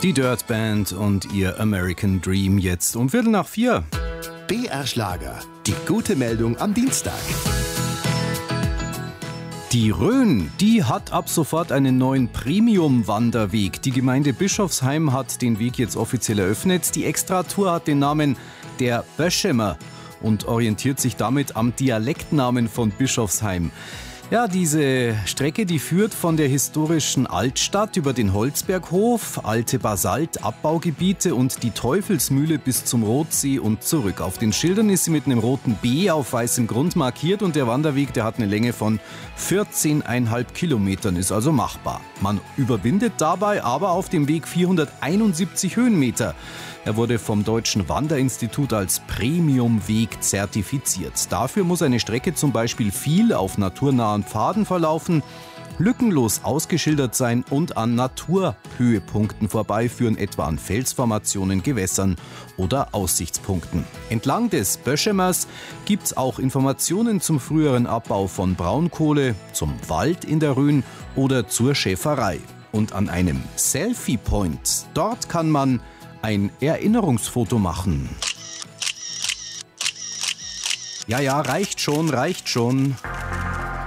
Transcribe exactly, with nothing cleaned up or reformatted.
Die Dirt Band und ihr American Dream jetzt um Viertel nach vier. B R Schlager, die gute Meldung am Dienstag. Die Rhön, die hat ab sofort einen neuen Premium-Wanderweg. Die Gemeinde Bischofsheim hat den Weg jetzt offiziell eröffnet. Die Extra-Tour hat den Namen der Böschemer und orientiert sich damit am Dialektnamen von Bischofsheim. Ja, diese Strecke, die führt von der historischen Altstadt über den Holzberghof, alte Basalt-Abbaugebiete und die Teufelsmühle bis zum Rotsee und zurück. Auf den Schildern ist sie mit einem roten B auf weißem Grund markiert und der Wanderweg, der hat eine Länge von vierzehn Komma fünf Kilometern, ist also machbar. Man überwindet dabei aber auf dem Weg vierhunderteinundsiebzig Höhenmeter. Er wurde vom Deutschen Wanderinstitut als Premiumweg zertifiziert. Dafür muss eine Strecke zum Beispiel viel auf naturnahen Pfaden verlaufen, lückenlos ausgeschildert sein und an Naturhöhepunkten vorbeiführen, etwa an Felsformationen, Gewässern oder Aussichtspunkten. Entlang des Böschemers gibt es auch Informationen zum früheren Abbau von Braunkohle, zum Wald in der Rhön oder zur Schäferei. Und an einem Selfie-Point, dort kann man ein Erinnerungsfoto machen. Ja, ja, reicht schon, reicht schon.